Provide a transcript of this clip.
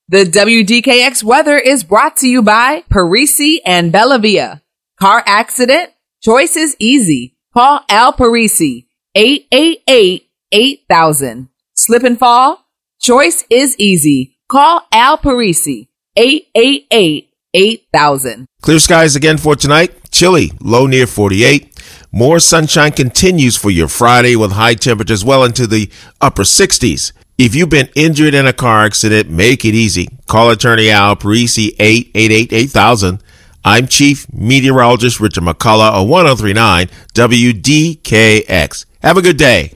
The WDKX weather is brought to you by Parisi and Bellavia. Car accident? Choice is easy. Call Al Parisi, 888-8000. Slip and fall? Choice is easy. Call Al Parisi, 888-8000. Clear skies again for tonight. Chilly, low near 48. More sunshine continues for your Friday with high temperatures well into the upper 60s. If you've been injured in a car accident, make it easy. Call attorney Al Parisi, 888-8000. I'm Chief Meteorologist Richard McCullough of 1039 WDKX. Have a good day.